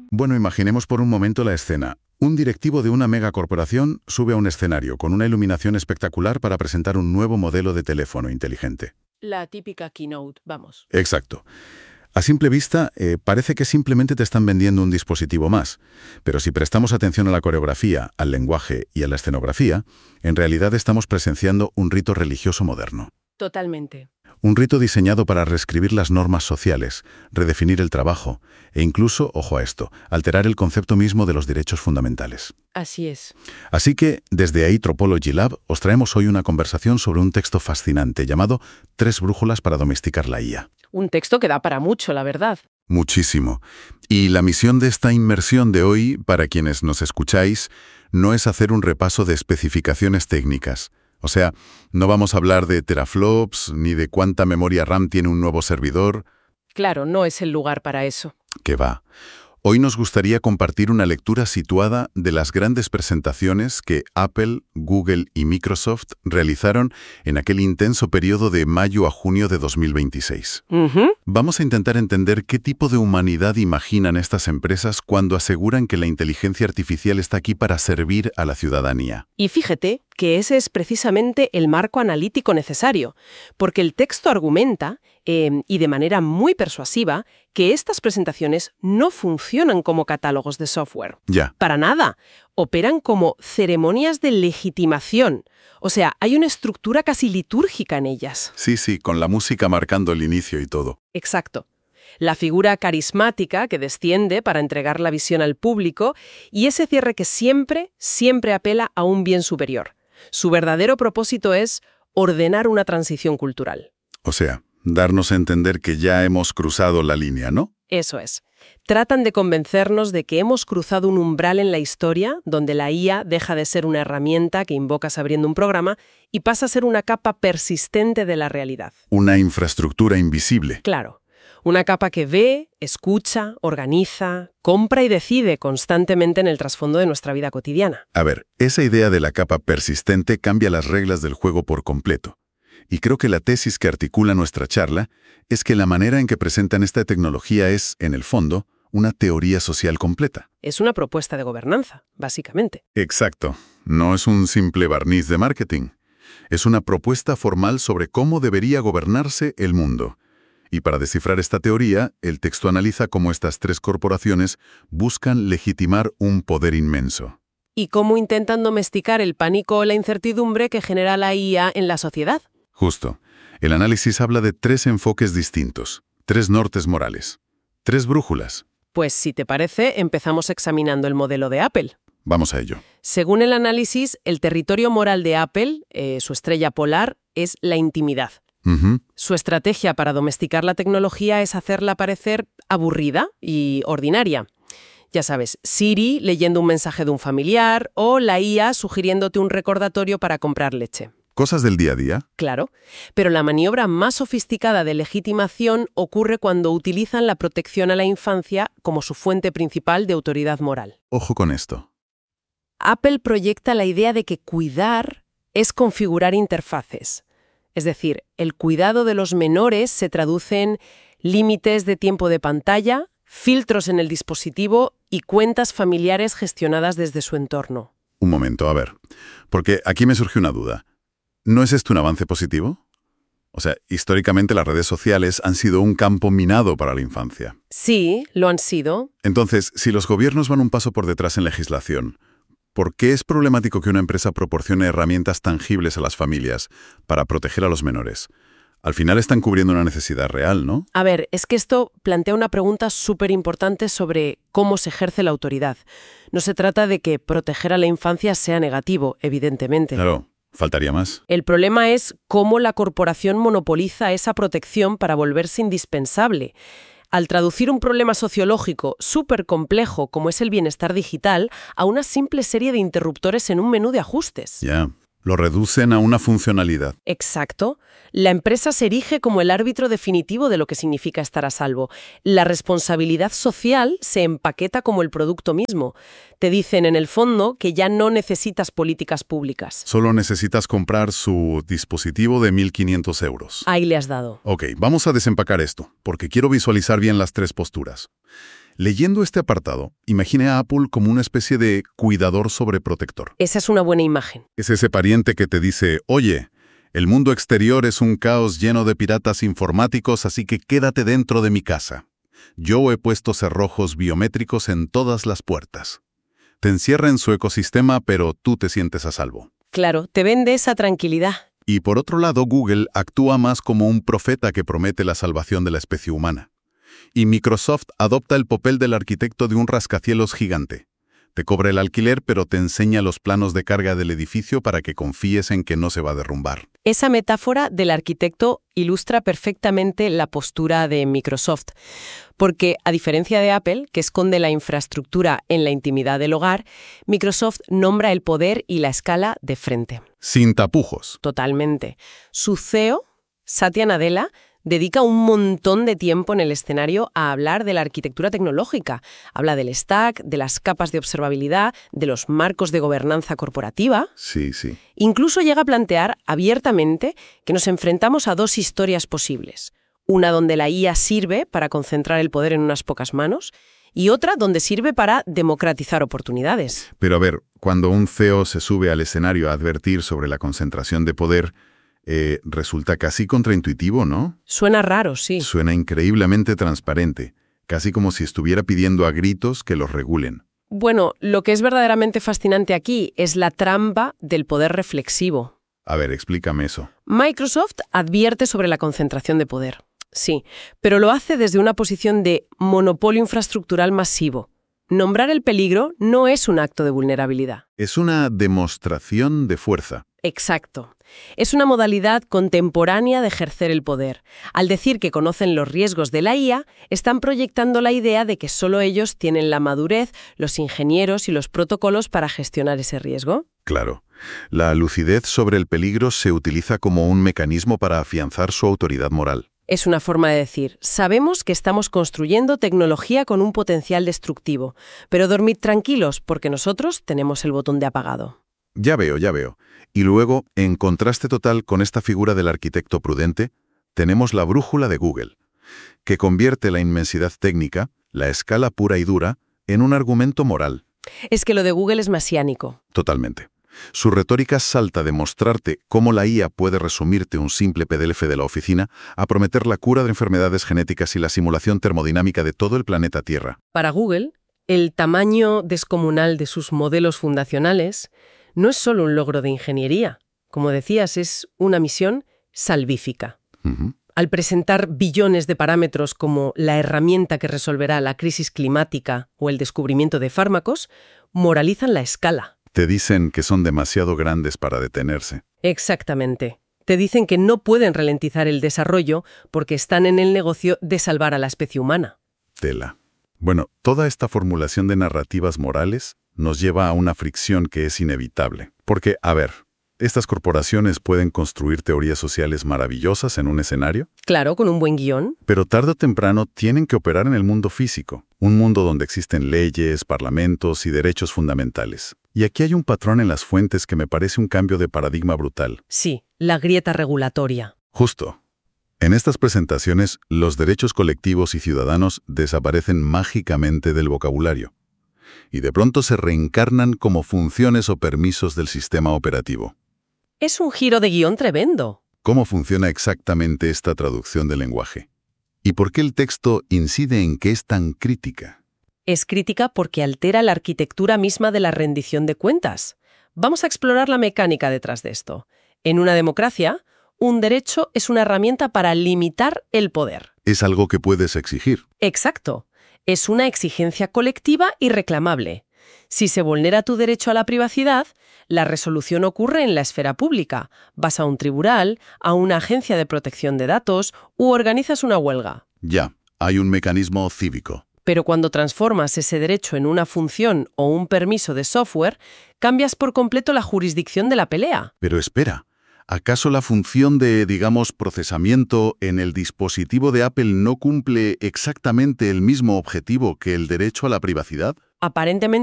Bueno, imaginemos por un momento la escena. Un directivo de una megacorporación sube a un escenario con una iluminación espectacular para presentar un nuevo modelo de teléfono inteligente. La típica keynote, vamos. Exacto. A simple vista, parece que simplemente te están vendiendo un dispositivo más, pero si prestamos atención a la coreografía, al lenguaje y a la escenografía, en realidad estamos presenciando un rito religioso moderno. Totalmente. Un rito diseñado para reescribir las normas sociales, redefinir el trabajo e incluso, ojo a esto, alterar el concepto mismo de los derechos fundamentales. Así es. Así que, desde Anthropology Lab, os traemos hoy una conversación sobre un texto fascinante llamado 3 brújulas para domesticar la IA. Un texto que da para mucho, la verdad. Muchísimo. Y la misión de esta inmersión de hoy, para quienes nos escucháis, no es hacer un repaso de especificaciones técnicas. O sea, no vamos a hablar de teraflops, ni de cuánta memoria RAM tiene un nuevo servidor. Claro, no es el lugar para eso. ¿Qué va? Hoy nos gustaría compartir una lectura situada de las grandes presentaciones que Apple, Google y Microsoft realizaron en aquel intenso periodo de mayo a junio de 2026. Vamos a intentar entender qué tipo de humanidad imaginan estas empresas cuando aseguran que la inteligencia artificial está aquí para servir a la ciudadanía. Y fíjate que ese es precisamente el marco analítico necesario, porque el texto argumenta, y de manera muy persuasiva, que estas presentaciones no funcionan como catálogos de software. Ya. Para nada. Operan como ceremonias de legitimación. O sea, hay una estructura casi litúrgica en ellas. Sí, con la música marcando el inicio y todo. Exacto. La figura carismática que desciende para entregar la visión al público y ese cierre que siempre apela a un bien superior. Su verdadero propósito es ordenar una transición cultural. O sea, darnos a entender que ya hemos cruzado la línea, ¿no? Eso es. Tratan de convencernos de que hemos cruzado un umbral en la historia donde la IA deja de ser una herramienta que invocas abriendo un programa y pasa a ser una capa persistente de la realidad. Una infraestructura invisible. Claro. Una capa que ve, escucha, organiza, compra y decide constantemente en el trasfondo de nuestra vida cotidiana. A ver, esa idea de la capa persistente cambia las reglas del juego por completo. Y creo que la tesis que articula nuestra charla es que la manera en que presentan esta tecnología es, en el fondo, una teoría social completa. Es una propuesta de gobernanza, básicamente. Exacto. No es un simple barniz de marketing. Es una propuesta formal sobre cómo debería gobernarse el mundo. Y para descifrar esta teoría, el texto analiza cómo estas 3 corporaciones buscan legitimar un poder inmenso. ¿Y cómo intentan domesticar el pánico o la incertidumbre que genera la IA en la sociedad? Justo. El análisis habla de 3 enfoques distintos, 3 nortes morales, 3 brújulas. Pues si te parece, empezamos examinando el modelo de Apple. Vamos a ello. Según el análisis, el territorio moral de Apple, su estrella polar, es la intimidad. Su estrategia para domesticar la tecnología es hacerla parecer aburrida y ordinaria. Ya sabes, Siri leyendo un mensaje de un familiar o la IA sugiriéndote un recordatorio para comprar leche. ¿Cosas del día a día? Claro, pero la maniobra más sofisticada de legitimación ocurre cuando utilizan la protección a la infancia como su fuente principal de autoridad moral. Ojo con esto. Apple proyecta la idea de que cuidar es configurar interfaces. Es decir, el cuidado de los menores se traduce en límites de tiempo de pantalla, filtros en el dispositivo y cuentas familiares gestionadas desde su entorno. Un momento, a ver, porque aquí me surge una duda. ¿No es esto un avance positivo? O sea, históricamente las redes sociales han sido un campo minado para la infancia. Sí, lo han sido. Entonces, si los gobiernos van un paso por detrás en legislación, ¿por qué es problemático que una empresa proporcione herramientas tangibles a las familias para proteger a los menores? Al final están cubriendo una necesidad real, ¿no? A ver, es que esto plantea una pregunta súper importante sobre cómo se ejerce la autoridad. No se trata de que proteger a la infancia sea negativo, evidentemente. Claro, faltaría más. El problema es cómo la corporación monopoliza esa protección para volverse indispensable. Al traducir un problema sociológico súper complejo como es el bienestar digital a una simple serie de interruptores en un menú de ajustes. Ya, lo reducen a una funcionalidad. Exacto. La empresa se erige como el árbitro definitivo de lo que significa estar a salvo. La responsabilidad social se empaqueta como el producto mismo. Te dicen, en el fondo, que ya no necesitas políticas públicas. Solo necesitas comprar su dispositivo de 1.500 euros. Ahí le has dado. Ok, vamos a desempacar esto, porque quiero visualizar bien las 3 posturas. Leyendo este apartado, imagine a Apple como una especie de cuidador sobreprotector. Esa es una buena imagen. Es ese pariente que te dice, oye, el mundo exterior es un caos lleno de piratas informáticos, así que quédate dentro de mi casa. Yo he puesto cerrojos biométricos en todas las puertas. Te encierra en su ecosistema, pero tú te sientes a salvo. Claro, te vende esa tranquilidad. Y por otro lado, Google actúa más como un profeta que promete la salvación de la especie humana. Y Microsoft adopta el papel del arquitecto de un rascacielos gigante. Te cobra el alquiler, pero te enseña los planos de carga del edificio para que confíes en que no se va a derrumbar. Esa metáfora del arquitecto ilustra perfectamente la postura de Microsoft, porque a diferencia de Apple, que esconde la infraestructura en la intimidad del hogar, Microsoft nombra el poder y la escala de frente. Sin tapujos. Totalmente. Su CEO, Satya Nadella, dedica un montón de tiempo en el escenario a hablar de la arquitectura tecnológica. Habla del stack, de las capas de observabilidad, de los marcos de gobernanza corporativa. Sí. Incluso llega a plantear abiertamente que nos enfrentamos a dos historias posibles. Una donde la IA sirve para concentrar el poder en unas pocas manos y otra donde sirve para democratizar oportunidades. Pero a ver, cuando un CEO se sube al escenario a advertir sobre la concentración de poder, resulta casi contraintuitivo, ¿no? Suena raro, sí. Suena increíblemente transparente, casi como si estuviera pidiendo a gritos que los regulen. Bueno, lo que es verdaderamente fascinante aquí es la trampa del poder reflexivo. A ver, explícame eso. Microsoft advierte sobre la concentración de poder, sí, pero lo hace desde una posición de monopolio infraestructural masivo. Nombrar el peligro no es un acto de vulnerabilidad. Es una demostración de fuerza. Exacto. Es una modalidad contemporánea de ejercer el poder. Al decir que conocen los riesgos de la IA, están proyectando la idea de que solo ellos tienen la madurez, los ingenieros y los protocolos para gestionar ese riesgo. Claro. La lucidez sobre el peligro se utiliza como un mecanismo para afianzar su autoridad moral. Es una forma de decir, sabemos que estamos construyendo tecnología con un potencial destructivo, pero dormid tranquilos porque nosotros tenemos el botón de apagado. Ya veo. Y luego, en contraste total con esta figura del arquitecto prudente, tenemos la brújula de Google, que convierte la inmensidad técnica, la escala pura y dura, en un argumento moral. Es que lo de Google es mesiánico. Totalmente. Su retórica salta de mostrarte cómo la IA puede resumirte un simple PDF de la oficina a prometer la cura de enfermedades genéticas y la simulación termodinámica de todo el planeta Tierra. Para Google, el tamaño descomunal de sus modelos fundacionales no es solo un logro de ingeniería. Como decías, es una misión salvífica. Al presentar billones de parámetros como la herramienta que resolverá la crisis climática o el descubrimiento de fármacos, moralizan la escala. Te dicen que son demasiado grandes para detenerse. Exactamente. Te dicen que no pueden ralentizar el desarrollo porque están en el negocio de salvar a la especie humana. Tela. Bueno, toda esta formulación de narrativas morales nos lleva a una fricción que es inevitable. Porque, a ver, ¿estas corporaciones pueden construir teorías sociales maravillosas en un escenario? Claro, con un buen guión. Pero tarde o temprano tienen que operar en el mundo físico, un mundo donde existen leyes, parlamentos y derechos fundamentales. Y aquí hay un patrón en las fuentes que me parece un cambio de paradigma brutal. Sí, la grieta regulatoria. Justo. En estas presentaciones, los derechos colectivos y ciudadanos desaparecen mágicamente del vocabulario. Y de pronto se reencarnan como funciones o permisos del sistema operativo. Es un giro de guión tremendo. ¿Cómo funciona exactamente esta traducción del lenguaje? ¿Y por qué el texto incide en que es tan crítica? Es crítica porque altera la arquitectura misma de la rendición de cuentas. Vamos a explorar la mecánica detrás de esto. En una democracia, un derecho es una herramienta para limitar el poder. Es algo que puedes exigir. Exacto. Es una exigencia colectiva y reclamable. Si se vulnera tu derecho a la privacidad, la resolución ocurre en la esfera pública. Vas a un tribunal, a una agencia de protección de datos u organizas una huelga. Ya, hay un mecanismo cívico. Pero cuando transformas ese derecho en una función o un permiso de software, cambias por completo la jurisdicción de la pelea. Pero espera, ¿acaso la función de, digamos, procesamiento en el dispositivo de Apple no cumple exactamente el mismo objetivo que el derecho a la privacidad? Aparentemente